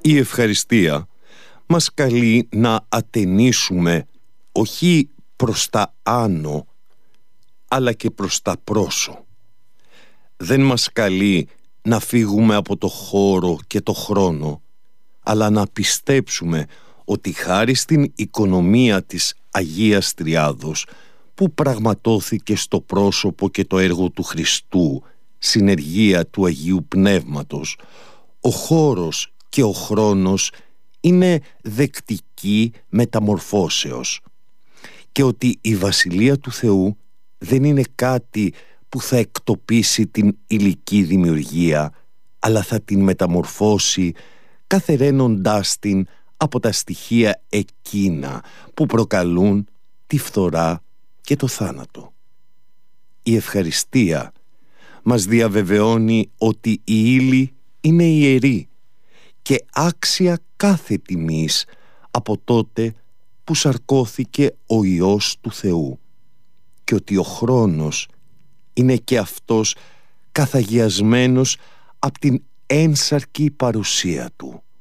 Η ευχαριστία μας καλεί να ατενίσουμε όχι προς τα άνω, αλλά και προς τα πρόσω. Δεν μας καλεί να φύγουμε από το χώρο και το χρόνο, αλλά να πιστέψουμε ότι χάρη στην οικονομία της Αγίας Τριάδος, που πραγματώθηκε στο πρόσωπο και το έργο του Χριστού, συνεργεία του Αγίου Πνεύματος, ο χώρος και ο χρόνος είναι δεκτικοί μεταμορφώσεως και ότι η Βασιλεία του Θεού δεν είναι κάτι που θα εκτοπίσει την υλική δημιουργία, αλλά θα την μεταμορφώσει καθεραίνοντάς την από τα στοιχεία εκείνα που προκαλούν τη φθορά και το θάνατο. Η ευχαριστία μας διαβεβαιώνει ότι η ύλη είναι ιερή και άξια κάθε τιμής από τότε που σαρκώθηκε ο Υιός του Θεού και ότι ο χρόνος είναι και αυτός καθαγιασμένος από την ένσαρκη παρουσία του.